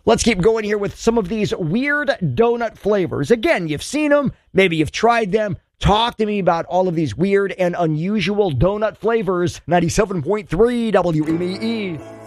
Let's keep going here with some of these weird donut flavors. Again, you've seen them. Maybe you've tried them. Talk to me about all of these weird and unusual donut flavors. 97.3 WMEE.